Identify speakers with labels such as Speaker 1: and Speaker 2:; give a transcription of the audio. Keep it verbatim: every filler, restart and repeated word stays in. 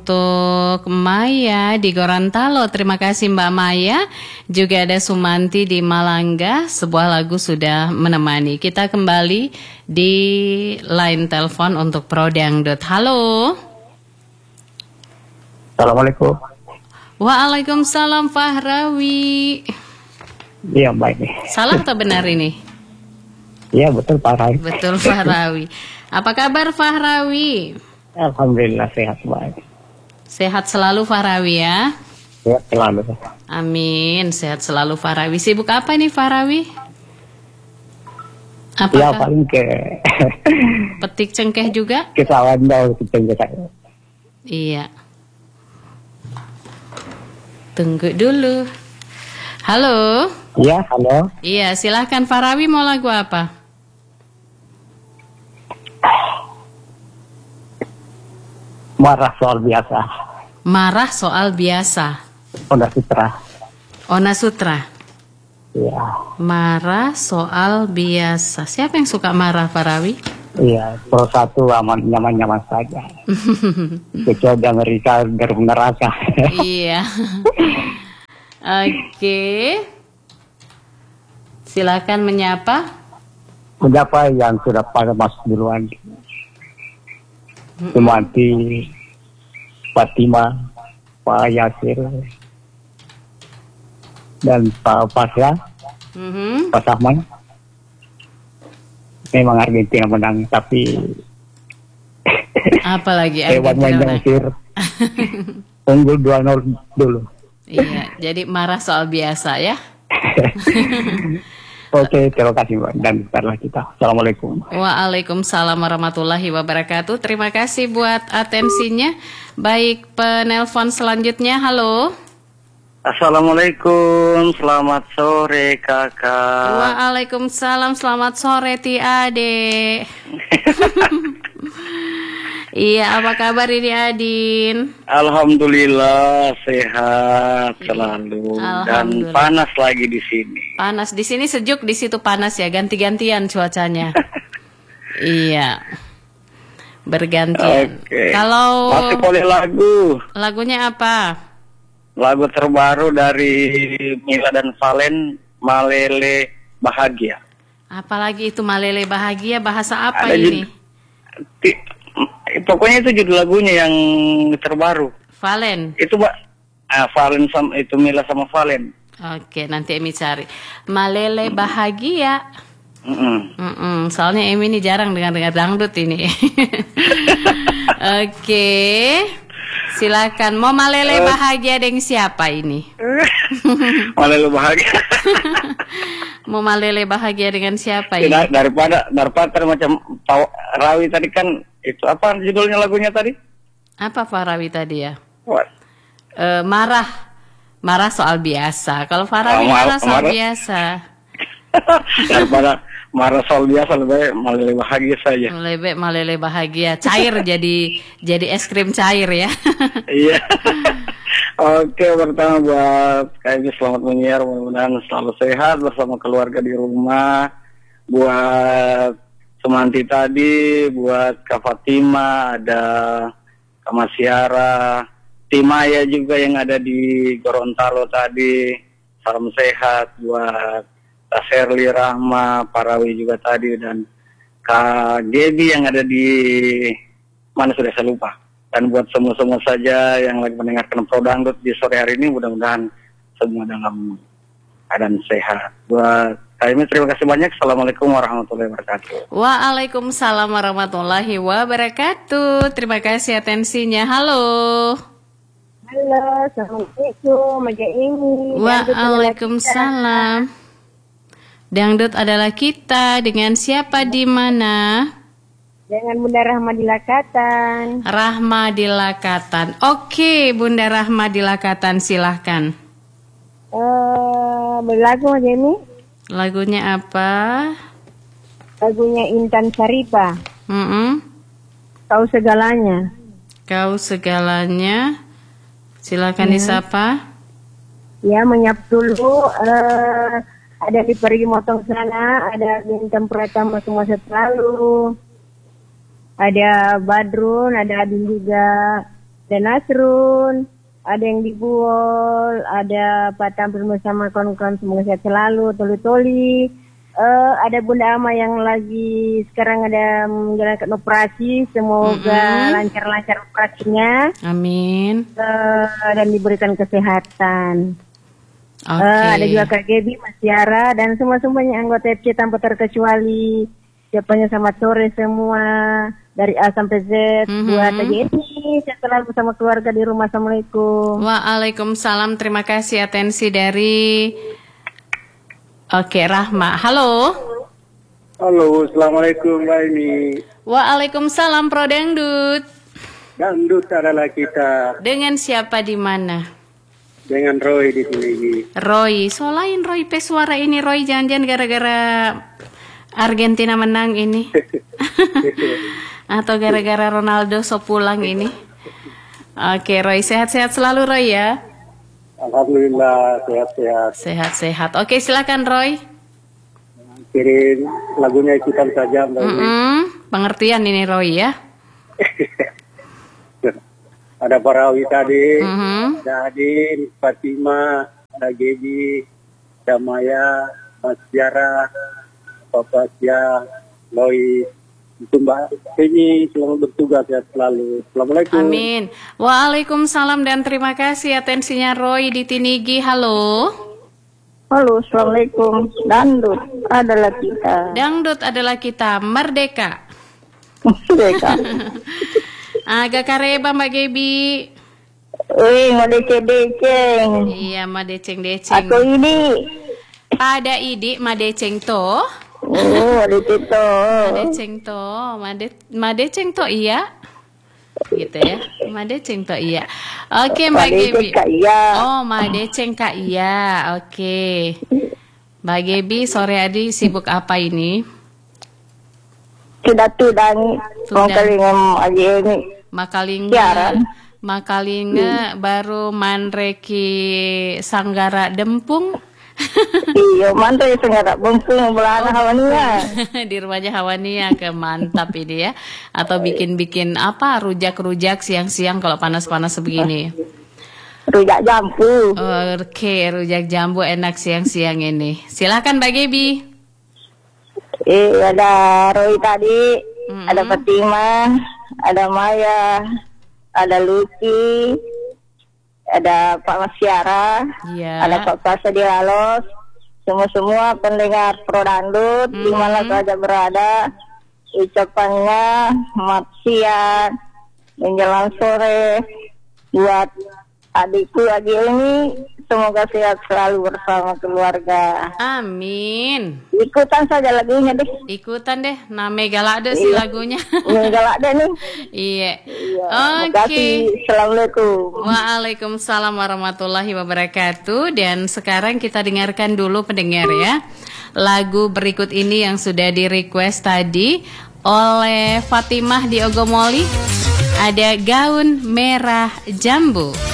Speaker 1: untuk Maya di Gorontalo. Terima kasih Mbak Maya. Juga ada Sumanti di Malangga. Sebuah lagu sudah menemani. Kita kembali di line telepon untuk Pro Dangdut. Halo.
Speaker 2: Assalamualaikum.
Speaker 1: Waalaikumsalam Fahrawi.
Speaker 2: Iya baik nih.
Speaker 1: Salah atau benar ini?
Speaker 2: Iya betul Fahrawi.
Speaker 1: Betul Fahrawi. Apa kabar Fahrawi?
Speaker 2: Alhamdulillah sehat baik.
Speaker 1: Sehat selalu Fahrawi ya.
Speaker 2: Sehat selalu.
Speaker 1: Amin, sehat selalu Fahrawi. Sibuk apa nih Fahrawi?
Speaker 2: Apakah ya paling ke
Speaker 1: petik cengkeh juga?
Speaker 2: Ke sawah dong, ke cengkeh saya.
Speaker 1: Iya. Tunggu dulu. Halo.
Speaker 2: Iya, halo.
Speaker 1: Iya, silahkan Fahrawi mau lagu apa?
Speaker 2: Marah soal biasa.
Speaker 1: Marah soal biasa.
Speaker 2: Ona Sutra.
Speaker 1: Ona Sutra.
Speaker 2: Iya.
Speaker 1: Marah soal biasa. Siapa yang suka marah Fahrawi?
Speaker 2: Iya, Pro satu aman nyaman-nyaman saja. Kecuali Amerika gerbang neraka.
Speaker 1: Iya. Oke. Silakan menyapa.
Speaker 2: Menyapa yang sudah pada masuk duluan. Sumanti, Fatima, Pak Yasir, dan Pak Pasya,
Speaker 1: mm-hmm.
Speaker 2: Pak Sahman. Memang Argentina menang, tapi
Speaker 1: apalagi
Speaker 2: hewan menyangsir. Unggul dua nol dulu.
Speaker 1: Iya, jadi marah soal biasa ya.
Speaker 2: Oke, terima kasih Mbak. Dan sekarang kita. Assalamualaikum.
Speaker 1: Waalaikumsalam warahmatullahi wabarakatuh. Terima kasih buat atensinya. Baik, penelpon selanjutnya. Halo.
Speaker 3: Assalamualaikum, selamat sore kakak.
Speaker 1: Waalaikumsalam, selamat sore Ti Ade. Iya, apa kabar ini Adin?
Speaker 3: Alhamdulillah sehat selalu dan panas lagi di sini.
Speaker 1: Panas di sini, sejuk di situ panas ya, ganti-gantian cuacanya. Iya, bergantian.
Speaker 3: Oke.
Speaker 1: Kalau
Speaker 3: masih boleh lagu?
Speaker 1: Lagunya apa?
Speaker 3: Lagu terbaru dari Mila dan Valen, Malele Bahagia.
Speaker 1: Apalagi itu Malele Bahagia, bahasa apa
Speaker 3: Ada
Speaker 1: ini?
Speaker 3: Jud- Pokoknya itu judul lagunya yang terbaru.
Speaker 1: Valen.
Speaker 3: Itu Mbak, ah, Valen sama itu Mila sama Valen.
Speaker 1: Oke, nanti Emi cari. Malele Bahagia.
Speaker 3: Mm-mm.
Speaker 1: Mm-mm, soalnya Emi ini jarang dengar-dengar dangdut ini. Oke, silakan. Mau Malele Bahagia dengan siapa ini?
Speaker 3: Malele Bahagia.
Speaker 1: Mau Malele Bahagia dengan siapa ini?
Speaker 3: Ya, daripada daripada macam tahu Rawi tadi kan itu apa judulnya lagunya tadi?
Speaker 1: Apa Fahrawi tadi ya?
Speaker 3: What?
Speaker 1: Uh, marah, marah soal biasa. Kalau Fahrawi
Speaker 3: oh, mar-
Speaker 1: marah soal
Speaker 3: marah.
Speaker 1: biasa.
Speaker 3: Daripada marah soal biasa lebih Malele Bahagia saja.
Speaker 1: Lebih Malele Bahagia, cair jadi jadi es krim cair ya.
Speaker 3: Iya. Oke, pertama buat kayaknya selamat menyiar, mudah-mudahan selalu sehat bersama keluarga di rumah. Buat Semanti tadi, buat Kak Fatima, ada Kak Masyara, Timaya juga yang ada di Gorontalo tadi. Salam sehat buat Kak Sherly Rahma, Parawi juga tadi, dan Kak Gebi yang ada di mana sudah saya lupa. Dan buat semua-semua saja yang lagi mendengarkan Pro Dangdut di sore hari ini, mudah-mudahan semua dalam keadaan sehat. Buat kami terima kasih banyak. Assalamualaikum warahmatullahi wabarakatuh.
Speaker 1: Waalaikumsalam warahmatullahi wabarakatuh. Terima kasih atensinya. Halo.
Speaker 4: Halo, assalamualaikum. Maja ini.
Speaker 1: Waalaikumsalam. Dangdut adalah kita. Dengan siapa di mana?
Speaker 4: Dengan Bunda Rahma di Lakatan.
Speaker 1: Rahma di Lakatan. Oke, Bunda Rahma di Lakatan, silahkan.
Speaker 4: Uh, berlagu Maja ini.
Speaker 1: Lagunya apa?
Speaker 4: Lagunya Intan Saripa.
Speaker 1: Mm-mm.
Speaker 4: Kau segalanya.
Speaker 1: Kau segalanya. Silakan ya. Disapa.
Speaker 4: Ya, menyap dulu. Uh, ada di Pergi Motong sana, ada Bintang Pratama semua selalu. Ada Badrun, ada Adin juga. ada Nasrun, ada yang di Buol, ada Pak Tampil bersama kawan-kawan semoga sehat selalu, Toli-Toli. Uh, ada Bunda Ama yang lagi sekarang ada menjalankan operasi, semoga mm-hmm. lancar-lancar operasinya.
Speaker 1: Amin.
Speaker 4: Uh, dan diberikan kesehatan.
Speaker 1: Okay.
Speaker 4: Uh, ada juga Kak Gebi, Mas Tiara, dan semua-semuanya anggota F C tanpa terkecuali. Siapanya selamat sore semua dari A sampai Z. Mm-hmm. Buat T J ini, saya selalu bersama keluarga di rumah. Assalamualaikum.
Speaker 1: Waalaikumsalam. Terima kasih atensi dari Oke, Rahma. Halo.
Speaker 3: Halo, assalamualaikum Mbak Ini.
Speaker 1: Waalaikumsalam, Pro Dangdut.
Speaker 3: Dangdut adalah kita.
Speaker 1: Dengan siapa di mana?
Speaker 3: Dengan Roy di sini.
Speaker 1: Roy, solain Roy pesuara ini Roy, jangan-jangan gara-gara Argentina menang ini. Atau gara-gara Ronaldo so pulang ini. Oke, Roy, sehat-sehat selalu Roy ya.
Speaker 3: Alhamdulillah sehat-sehat.
Speaker 1: Sehat-sehat. Oke, silakan Roy.
Speaker 3: Kirim lagunya ikutan saja Mbak.
Speaker 1: Mm-hmm. Pengertian ini Roy ya.
Speaker 3: Ada Parawi tadi,
Speaker 1: mm-hmm.
Speaker 3: ada Adin, Fatima, ada Gebi, ada Maya, Mas Tiara, Papa Sia, Lois. Itu Mbak ini selalu bertugas ya selalu. Assalamualaikum.
Speaker 1: Amin. Waalaikumsalam dan terima kasih atensinya Roy di Tinigi. Halo.
Speaker 4: Halo, assalamualaikum. Dangdut adalah kita.
Speaker 1: Dangdut adalah kita. Merdeka.
Speaker 4: Merdeka.
Speaker 1: Agak kareba Mbak Gebi.
Speaker 4: Eh, mau deceng-deceng.
Speaker 1: Iya, ma deceng-deceng.
Speaker 4: Aku ini.
Speaker 1: Pada idi ma deceng to.
Speaker 4: Oh, ada itu.
Speaker 1: Madeceng to, made madeceng to iya. Gitu ya. Madeceng to iya. Oke, Mbak Gebi. Oh, madeceng Kak iya. Oke. Mbak Gebi, sore hari sibuk apa ini?
Speaker 4: Sudah tudang makalingem aja ini.
Speaker 1: Makalinga. Makalinga baru manreki Sanggara Dempung.
Speaker 4: Iya, mantap ya sengaja bungkung belana Hawania.
Speaker 1: Di rumahnya Hawania, ke mantap ini ya. Atau bikin-bikin apa rujak-rujak siang-siang kalau panas-panas begini.
Speaker 4: Rujak jambu.
Speaker 1: Oke, okay, rujak jambu enak siang-siang ini. Silakan Mbak Gebi.
Speaker 4: Eh, ada Roy tadi,
Speaker 1: mm-hmm.
Speaker 4: ada Fatima, ada Maya, ada Lucy, ada Pak Masyara,
Speaker 1: yeah.
Speaker 4: ada Pak Prasa di Lalos, semua-semua pendengar Pro Dangdut mm-hmm. di mana saja berada, ucapannya selamat siang menjelang sore buat adikku lagi ini, semoga sehat selalu bersama keluarga.
Speaker 1: Amin.
Speaker 4: Ikutan saja lagunya deh.
Speaker 1: Ikutan deh, nama galak deh si lagunya.
Speaker 4: Galak deh nih.
Speaker 1: Iya.
Speaker 4: Iya.
Speaker 1: Oke.
Speaker 4: Okay. Assalamualaikum.
Speaker 1: Waalaikumsalam warahmatullahi wabarakatuh. Dan sekarang kita dengarkan dulu pendengar ya. Lagu berikut ini yang sudah di request tadi oleh Fatimah di Ogomoli. Ada Gaun Merah Jambu.